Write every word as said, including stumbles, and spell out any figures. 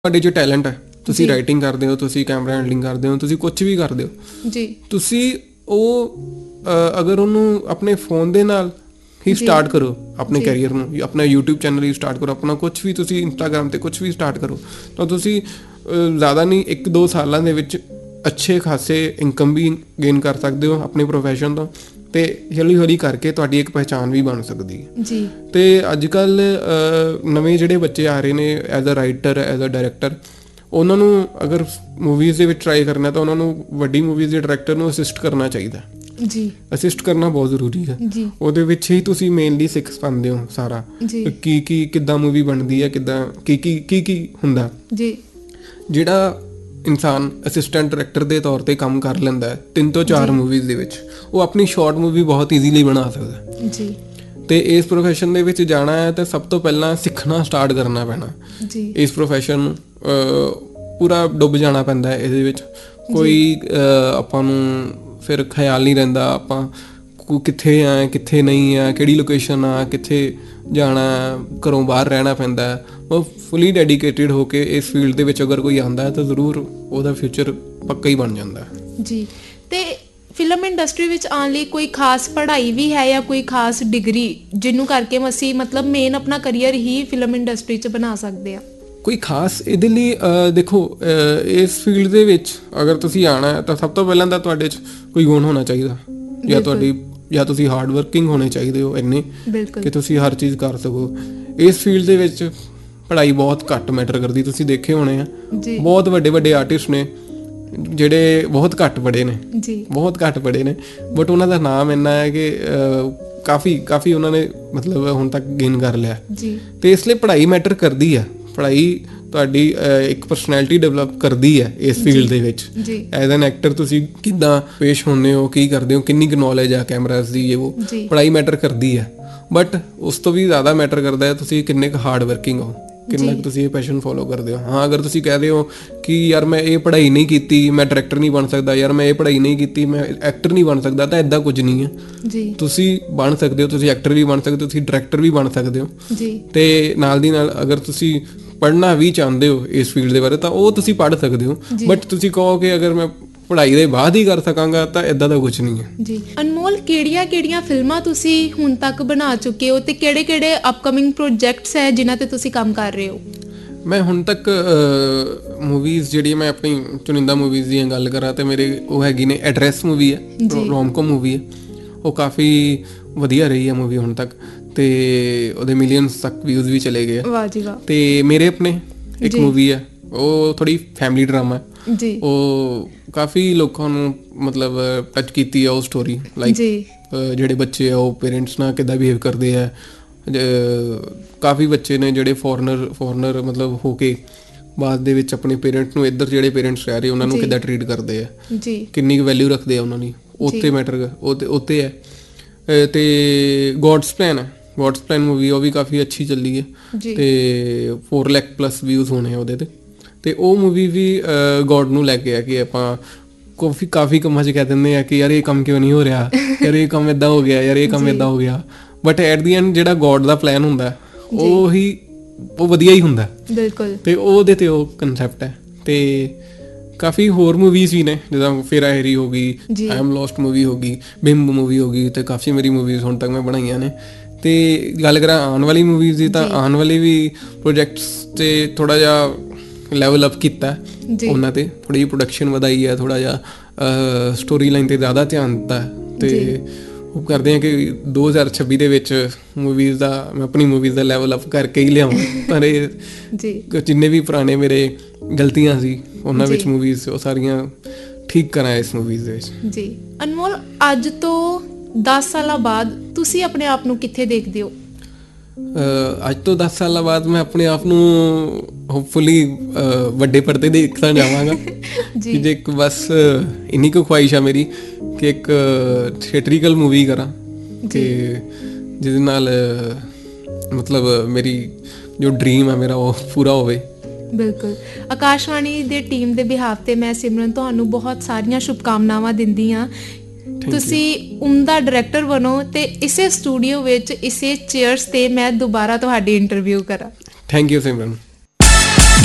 ਤੁਹਾਡੇ 'ਚ ਟੈਲੈਂਟ ਹੈ, ਤੁਸੀਂ ਰਾਈਟਿੰਗ ਕਰਦੇ ਹੋ, ਤੁਸੀਂ ਕੈਮਰਾ ਹੈਂਡਲਿੰਗ ਕਰਦੇ ਹੋ, ਤੁਸੀਂ ਕੁਛ ਵੀ ਕਰਦੇ ਹੋ ਜੀ, ਤੁਸੀਂ ਉਹ ਅਗਰ ਉਹਨੂੰ ਆਪਣੇ ਫੋਨ ਦੇ ਨਾਲ ਹੀ ਸਟਾਰਟ ਕਰੋ ਆਪਣੇ ਕੈਰੀਅਰ ਨੂੰ, ਆਪਣਾ ਯੂਟਿਊਬ ਚੈਨਲ ਹੀ ਸਟਾਰਟ ਕਰੋ, ਆਪਣਾ ਕੁਛ ਵੀ ਤੁਸੀਂ ਇੰਸਟਾਗ੍ਰਾਮ 'ਤੇ ਕੁਛ ਵੀ ਸਟਾਰਟ ਕਰੋ, ਤਾਂ ਤੁਸੀਂ ਜ਼ਿਆਦਾ ਨਹੀਂ ਇੱਕ ਦੋ ਸਾਲਾਂ ਦੇ ਵਿੱਚ ਅੱਛੇ ਖਾਸੇ ਇਨਕਮ ਵੀ ਗੇਨ ਕਰ ਸਕਦੇ ਹੋ ਆਪਣੇ ਪ੍ਰੋਫੈਸ਼ਨ ਤੋਂ, ਅਤੇ ਹੌਲੀ ਹੌਲੀ ਕਰਕੇ ਤੁਹਾਡੀ ਇੱਕ ਪਹਿਚਾਣ ਵੀ ਬਣ ਸਕਦੀ ਹੈ ਜੀ। ਅਤੇ ਅੱਜ ਕੱਲ੍ਹ ਨਵੇਂ ਜਿਹੜੇ ਬੱਚੇ ਆ ਰਹੇ ਨੇ as a writer, as a director, ਉਹਨਾਂ ਨੂੰ ਅਗਰ ਮੂਵੀਜ਼ ਦੇ ਵਿੱਚ ਟਰਾਈ ਕਰਨਾ ਤਾਂ ਉਹਨਾਂ ਨੂੰ ਵੱਡੀ ਮੂਵੀਜ਼ ਦੇ ਡਾਇਰੈਕਟਰ ਨੂੰ ਅਸਿਸਟ ਕਰਨਾ ਚਾਹੀਦਾ ਜੀ। ਅਸਿਸਟ ਕਰਨਾ ਬਹੁਤ ਜ਼ਰੂਰੀ ਹੈ ਜੀ, ਉਹਦੇ ਵਿੱਚ ਹੀ ਤੁਸੀਂ ਮੇਨਲੀ ਸਿੱਖ ਪਾਉਂਦੇ ਹੋ ਸਾਰਾ ਕੀ ਕੀ ਕਿੱਦਾਂ ਮੂਵੀ ਬਣਦੀ ਹੈ, ਕਿੱਦਾਂ ਕੀ ਕੀ ਕੀ ਕੀ ਹੁੰਦਾ ਜੀ। ਜਿਹੜਾ ਇਨਸਾਨ ਅਸਿਸਟੈਂਟ ਡਾਇਰੈਕਟਰ ਦੇ ਤੌਰ 'ਤੇ ਕੰਮ ਕਰ ਲੈਂਦਾ ਹੈ ਤਿੰਨ ਤੋਂ ਚਾਰ ਮੂਵੀਜ਼ ਦੇ ਵਿੱਚ, ਉਹ ਆਪਣੀ ਸ਼ਾਰਟ ਮੂਵੀ ਬਹੁਤ ਈਜ਼ੀਲੀ ਬਣਾ ਸਕਦਾ ਜੀ। ਅਤੇ ਇਸ ਪ੍ਰੋਫੈਸ਼ਨ ਦੇ ਵਿੱਚ ਜਾਣਾ ਹੈ ਤਾਂ ਸਭ ਤੋਂ ਪਹਿਲਾਂ ਸਿੱਖਣਾ ਸਟਾਰਟ ਕਰਨਾ ਪੈਣਾ ਜੀ। ਇਸ ਪ੍ਰੋਫੈਸ਼ਨ ਨੂੰ ਪੂਰਾ ਡੁੱਬ ਜਾਣਾ ਪੈਂਦਾ ਇਹਦੇ ਵਿੱਚ, ਕੋਈ ਆਪਾਂ ਨੂੰ ਫਿਰ ਖਿਆਲ ਨਹੀਂ ਰਹਿੰਦਾ ਆਪਾਂ ਕਿੱਥੇ ਆ ਕਿੱਥੇ ਨਹੀਂ ਆ, ਕਿਹੜੀ ਲੋਕੇਸ਼ਨ ਆ, ਕਿੱਥੇ ਜਾਣਾ, ਘਰੋਂ ਬਾਹਰ ਰਹਿਣਾ ਪੈਂਦਾ। ਉਹ ਫੁੱਲੀ ਡੈਡੀਕੇਟਿਡ ਹੋ ਕੇ ਇਸ ਫੀਲਡ ਦੇ ਵਿੱਚ ਅਗਰ ਕੋਈ ਆਉਂਦਾ ਹੈ ਤਾਂ ਜ਼ਰੂਰ ਉਹਦਾ ਫਿਊਚਰ ਪੱਕਾ ਹੀ ਬਣ ਜਾਂਦਾ ਜੀ। ਅਤੇ ਫਿਲਮ ਇੰਡਸਟਰੀ ਵਿੱਚ ਆਉਣ ਲਈ ਕੋਈ ਖਾਸ ਪੜ੍ਹਾਈ ਵੀ ਹੈ ਜਾਂ ਕੋਈ ਖਾਸ ਡਿਗਰੀ ਜਿਹਨੂੰ ਕਰਕੇ ਅਸੀਂ ਮਤਲਬ ਮੇਨ ਆਪਣਾ ਕਰੀਅਰ ਹੀ ਫਿਲਮ ਇੰਡਸਟਰੀ 'ਚ ਬਣਾ ਸਕਦੇ ਹਾਂ? ਕੋਈ ਖਾਸ ਇਹਦੇ ਲਈ ਦੇਖੋ, ਇਸ ਫੀਲਡ ਦੇ ਵਿੱਚ ਅਗਰ ਤੁਸੀਂ ਆਉਣਾ ਹੈ ਤਾਂ ਸਭ ਤੋਂ ਪਹਿਲਾਂ ਤਾਂ ਤੁਹਾਡੇ 'ਚ ਕੋਈ ਗੁਣ ਹੋਣਾ ਚਾਹੀਦਾ, ਜਾਂ ਤੁਹਾਡੀ ਜਾਂ ਤੁਸੀਂ ਹਾਰਡ ਵਰਕਿੰਗ ਹੋਣੇ ਚਾਹੀਦੇ ਹੋ ਇੰਨੇ ਕਿ ਤੁਸੀਂ ਹਰ ਚੀਜ਼ ਕਰ ਸਕੋ। ਇਸ ਫੀਲਡ ਦੇ ਵਿੱਚ ਪੜ੍ਹਾਈ ਬਹੁਤ ਘੱਟ ਮੈਟਰ ਕਰਦੀ, ਤੁਸੀਂ ਦੇਖੇ ਹੋਣੇ ਆ ਬਹੁਤ ਵੱਡੇ ਵੱਡੇ ਆਰਟਿਸਟ ਨੇ ਜਿਹੜੇ ਬਹੁਤ ਘੱਟ ਪੜ੍ਹੇ ਨੇ ਜੀ, ਬਹੁਤ ਘੱਟ ਪੜ੍ਹੇ ਨੇ, ਬਟ ਉਹਨਾਂ ਦਾ ਨਾਮ ਇੰਨਾ ਹੈ ਕਿ ਕਾਫੀ ਕਾਫੀ ਉਹਨਾਂ ਨੇ ਮਤਲਬ ਹੁਣ ਤੱਕ ਗੇਨ ਕਰ ਲਿਆ ਜੀ। ਅਤੇ ਇਸ ਲਈ ਪੜ੍ਹਾਈ ਮੈਟਰ ਕਰਦੀ ਆ, ਪੜ੍ਹਾਈ ਤੁਹਾਡੀ ਇੱਕ ਪਰਸਨੈਲਿਟੀ ਡਿਵੈਲਪ ਕਰਦੀ ਹੈ ਇਸ ਫੀਲਡ ਦੇ ਵਿੱਚ। ਐਜ਼ ਐਨ ਐਕਟਰ ਤੁਸੀਂ ਕਿੱਦਾਂ ਪੇਸ਼ ਹੁੰਦੇ ਹੋ, ਕੀ ਕਰਦੇ ਹੋ, ਕਿੰਨੀ ਕੁ ਨੌਲੇਜ ਆ ਕੈਮਰਾਜ਼ ਦੀ, ਇਹ ਉਹ ਪੜ੍ਹਾਈ ਮੈਟਰ ਕਰਦੀ ਹੈ। ਬਟ ਉਸ ਤੋਂ ਵੀ ਜ਼ਿਆਦਾ ਮੈਟਰ ਕਰਦਾ ਹੈ ਤੁਸੀਂ ਕਿੰਨੇ ਕੁ ਹਾਰਡ ਵਰਕਿੰਗ ਹੋ, ਕਿੰਨਾ ਕੁ ਤੁਸੀਂ ਇਹ ਪੈਸ਼ਨ ਫੋਲੋ ਕਰਦੇ ਹੋ। ਹਾਂ, ਅਗਰ ਤੁਸੀਂ ਕਹਿ ਰਹੇ ਹੋ ਕਿ ਯਾਰ ਮੈਂ ਇਹ ਪੜ੍ਹਾਈ ਨਹੀਂ ਕੀਤੀ ਮੈਂ ਡਾਇਰੈਕਟਰ ਨਹੀਂ ਬਣ ਸਕਦਾ, ਯਾਰ ਮੈਂ ਇਹ ਪੜ੍ਹਾਈ ਨਹੀਂ ਕੀਤੀ ਮੈਂ ਐਕਟਰ ਨਹੀਂ ਬਣ ਸਕਦਾ, ਤਾਂ ਇੱਦਾਂ ਕੁਝ ਨਹੀਂ ਹੈ ਜੀ। ਤੁਸੀਂ ਬਣ ਸਕਦੇ ਹੋ, ਤੁਸੀਂ ਐਕਟਰ ਵੀ ਬਣ ਸਕਦੇ ਹੋ, ਤੁਸੀਂ ਡਾਇਰੈਕਟਰ ਵੀ ਬਣ ਸਕਦੇ ਹੋ ਜੀ। ਅਤੇ ਨਾਲ ਦੀ ਨਾਲ ਅਗਰ ਤੁਸੀਂ ਪੜ੍ਹਨਾ ਵੀ ਚਾਹੁੰਦੇ ਹੋ ਇਸ ਫੀਲਡ ਦੇ ਬਾਰੇ ਤਾਂ ਉਹ ਤੁਸੀਂ ਪੜ੍ਹ ਸਕਦੇ ਹੋ, ਬਟ ਤੁਸੀਂ ਕਹੋ ਕਿ ਅਗਰ ਮੈਂ ਪੜ੍ਹਾਈ ਦੇ ਬਾਅਦ ਹੀ ਕਰ ਸਕਾਂਗਾ ਤਾਂ ਇੱਦਾਂ ਦਾ ਕੁਝ ਨਹੀਂ ਹੈ ਜੀ। ਅਨਮੋਲ, ਕਿਹੜੀਆਂ ਕਿਹੜੀਆਂ ਫਿਲਮਾਂ ਤੁਸੀਂ ਹੁਣ ਤੱਕ ਬਣਾ ਚੁੱਕੇ ਹੋ ਅਤੇ ਕਿਹੜੇ ਕਿਹੜੇ ਅਪਕਮਿੰਗ ਪ੍ਰੋਜੈਕਟਸ ਹੈ ਜਿਨ੍ਹਾਂ 'ਤੇ ਤੁਸੀਂ ਕੰਮ ਕਰ ਰਹੇ ਹੋ? ਮੈਂ ਹੁਣ ਤੱਕ ਮੂਵੀਜ਼ ਜਿਹੜੀ ਮੈਂ ਆਪਣੀ ਚੁਣਿੰਦਾ ਮੂਵੀਜ਼ ਦੀਆਂ ਗੱਲ ਕਰਾਂ ਤਾਂ ਮੇਰੇ ਉਹ ਹੈਗੀ ਨੇ ਐਡਰੈਸ ਮੂਵੀ ਹੈ, ਰੋਮਕੋਮ ਮੂਵੀ ਹੈ, ਉਹ ਕਾਫੀ ਵਧੀਆ ਰਹੀ ਹੈ ਮੂਵੀ ਹੁਣ ਤੱਕ, ਅਤੇ ਉਹਦੇ ਮਿਲੀਅਨਸ ਤੱਕ ਵਿਊਜ਼ ਵੀ ਚਲੇ ਗਏ। ਵਾਹ ਜੀ ਵਾਹ। ਅਤੇ ਮੇਰੇ ਆਪਣੇ ਇੱਕ ਮੂਵੀ ਹੈ, ਉਹ ਥੋੜ੍ਹੀ ਫੈਮਿਲੀ ਡਰਾਮਾ ਜੀ, ਉਹ ਕਾਫੀ ਲੋਕਾਂ ਨੂੰ ਮਤਲਬ ਟੱਚ ਕੀਤੀ ਆ ਉਹ ਸਟੋਰੀ, ਲਾਈਕ ਜਿਹੜੇ ਬੱਚੇ ਆ ਉਹ ਪੇਰੈਂਟਸ ਨਾਲ ਕਿੱਦਾਂ ਬਿਹੇਵ ਕਰਦੇ ਆ, ਕਾਫੀ ਬੱਚੇ ਨੇ ਜਿਹੜੇ ਫੋਰਨਰ ਫੋਰਨਰ ਮਤਲਬ ਹੋ ਕੇ ਬਾਅਦ ਦੇ ਵਿੱਚ ਆਪਣੇ ਪੇਰੈਂਟਸ ਨੂੰ, ਇੱਧਰ ਜਿਹੜੇ ਪੇਰੈਂਟਸ ਰਹਿ ਰਹੇ ਉਹਨਾਂ ਨੂੰ ਕਿੱਦਾਂ ਟਰੀਟ ਕਰਦੇ ਆ, ਕਿੰਨੀ ਕੁ ਵੈਲਿਊ ਰੱਖਦੇ ਆ ਉਹਨਾਂ ਦੀ, ਉੱਤੇ ਮੈਟਰ ਉਹ ਉੱਤੇ ਹੈ। ਅਤੇ ਗੋਡਸ ਪਲੈਨ ਹੈ, ਗੋਡਸ ਪਲੈਨ ਮੂਵੀ ਉਹ ਵੀ ਕਾਫੀ ਅੱਛੀ ਚੱਲੀ ਹੈ, ਅਤੇ ਫੋਰ ਲੈਕ ਪਲੱਸ ਵਿਊਜ਼ ਹੋਣੇ ਉਹਦੇ 'ਤੇ। ਅਤੇ ਉਹ ਮੂਵੀ ਵੀ ਗੋਡ ਨੂੰ ਲੈ ਕੇ ਆ ਕਿ ਆਪਾਂ ਕਾਫੀ ਕਾਫੀ ਕੰਮਾਂ 'ਚ ਕਹਿ ਦਿੰਦੇ ਆ ਕਿ ਯਾਰ ਇਹ ਕੰਮ ਕਿਉਂ ਨਹੀਂ ਹੋ ਰਿਹਾ, ਯਾਰ ਇਹ ਕੰਮ ਇੱਦਾਂ ਹੋ ਗਿਆ, ਯਾਰ ਇਹ ਕੰਮ ਇੱਦਾਂ ਹੋ ਗਿਆ, ਬਟ ਐਟ ਦੀ ਐਂਡ ਜਿਹੜਾ ਗੋਡ ਦਾ ਪਲਾਨ ਹੁੰਦਾ ਉਹ ਹੀ ਉਹ ਵਧੀਆ ਹੀ ਹੁੰਦਾ ਬਿਲਕੁਲ। ਅਤੇ ਉਹਦੇ 'ਤੇ ਉਹ ਕੰਸੈਪਟ ਹੈ। ਅਤੇ ਕਾਫੀ ਹੋਰ ਮੂਵੀਜ਼ ਵੀ ਨੇ ਜਿੱਦਾਂ ਫੇਰਾ ਹੈਰੀ ਹੋ ਗਈ, ਆਈ ਐਮ ਲੋਸਟ ਮੂਵੀ ਹੋ ਗਈ, ਬਿੰਬ ਮੂਵੀ ਹੋ ਗਈ, ਅਤੇ ਕਾਫੀ ਮੇਰੀ ਮੂਵੀਜ਼ ਹੁਣ ਤੱਕ ਮੈਂ ਬਣਾਈਆਂ ਨੇ। ਅਤੇ ਗੱਲ ਕਰਾਂ ਆਉਣ ਵਾਲੀ ਮੂਵੀਜ਼ ਦੀ ਤਾਂ ਆਉਣ ਵਾਲੇ ਵੀ ਪ੍ਰੋਜੈਕਟਸ 'ਤੇ ਥੋੜ੍ਹਾ ਜਿਹਾ ਲੈਵਲ ਅਪ ਕੀਤਾ ਉਹਨਾਂ 'ਤੇ, ਥੋੜ੍ਹੀ ਜਿਹੀ ਪ੍ਰੋਡਕਸ਼ਨ ਵਧਾਈ ਹੈ, ਥੋੜ੍ਹਾ ਜਿਹਾ ਸਟੋਰੀ ਲਾਈਨ 'ਤੇ ਜ਼ਿਆਦਾ ਧਿਆਨ ਦਿੱਤਾ, ਅਤੇ ਉਹ ਕਰਦੇ ਹਾਂ ਕਿ ਦੋ ਹਜ਼ਾਰ ਛੱਬੀ ਦੇ ਵਿੱਚ ਮੂਵੀਜ਼ ਦਾ ਮੈਂ ਆਪਣੀ ਮੂਵੀਜ਼ ਦਾ ਲੈਵਲ ਅਪ ਕਰਕੇ ਹੀ ਲਿਆਵਾਂ, ਪਰ ਇਹ ਜਿੰਨੇ ਵੀ ਪੁਰਾਣੇ ਮੇਰੇ ਗਲਤੀਆਂ ਸੀ ਉਹਨਾਂ ਵਿੱਚ ਮੂਵੀਜ਼ ਉਹ ਸਾਰੀਆਂ ਠੀਕ ਕਰਾਂ ਇਸ ਮੂਵੀਜ਼ ਦੇ ਵਿੱਚ ਜੀ। ਅਨਮੋਲ, ਅੱਜ ਤੋਂ ਦਸ ਸਾਲਾਂ ਬਾਅਦ ਤੁਸੀਂ ਆਪਣੇ ਆਪ ਨੂੰ ਕਿੱਥੇ ਦੇਖਦੇ ਹੋ? ਅੱਜ ਤੋਂ ਦਸ ਸਾਲਾਂ ਬਾਅਦ ਮੈਂ ਆਪਣੇ ਆਪ ਨੂੰ ਹੋਪਫੁਲੀ ਵੱਡੇ ਪਰਦੇ ਦੇਖਦਾ ਜਾਵਾਂਗਾ ਕਿ ਜੇ ਇੱਕ ਬਸ ਇੰਨੀ ਕੁ ਖੁਆਇਸ਼ ਆ ਮੇਰੀ ਕਿ ਇੱਕ ਥੀਏਟਰੀਕਲ ਮੂਵੀ ਕਰਾਂ ਕਿ ਜਿਹਦੇ ਨਾਲ ਮਤਲਬ ਮੇਰੀ ਜੋ ਡਰੀਮ ਹੈ ਮੇਰਾ ਉਹ ਪੂਰਾ ਹੋਵੇ। ਬਿਲਕੁਲ। ਆਕਾਸ਼ਵਾਣੀ ਦੇ ਟੀਮ ਦੇ ਬਿਹਾਫ 'ਤੇ ਮੈਂ ਸਿਮਰਨ ਤੁਹਾਨੂੰ ਬਹੁਤ ਸਾਰੀਆਂ ਸ਼ੁਭਕਾਮਨਾਵਾਂ ਦਿੰਦੀ ਹਾਂ। ਤੁਸੀਂ ਉਮਦਾ ਡਾਇਰੈਕਟਰ ਬਣੋ ਅਤੇ ਇਸੇ ਸਟੂਡੀਓ ਵਿੱਚ ਇਸੇ ਚੇਅਰਸ 'ਤੇ ਮੈਂ ਦੁਬਾਰਾ ਤੁਹਾਡੀ ਇੰਟਰਵਿਊ ਕਰਾਂ। Thank you Simran.